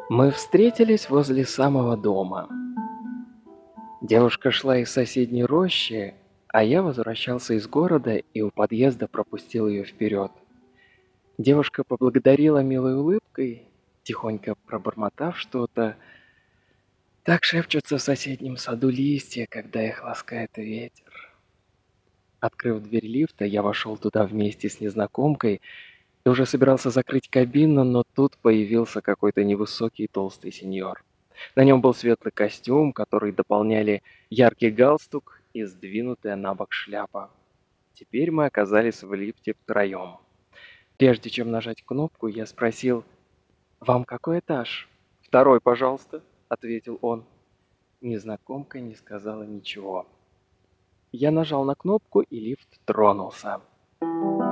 Мы встретились возле самого дома. Девушка шла из соседней рощи, а я возвращался из города и у подъезда пропустил ее вперед. Девушка поблагодарила милой улыбкой, тихонько пробормотав что-то. Так шепчутся в соседнем саду листья, когда их ласкает ветер. Открыв дверь лифта, я вошел туда вместе с незнакомкой и уже собирался закрыть кабину, но тут появился какой-то невысокий толстый сеньор. На нем был светлый костюм, который дополняли яркий галстук и сдвинутая на бок шляпа. Теперь мы оказались в лифте втроем. Прежде чем нажать кнопку, я спросил: «Вам какой этаж?» «Второй, пожалуйста», — ответил он. Незнакомка не сказала ничего. Я нажал на кнопку, и лифт тронулся.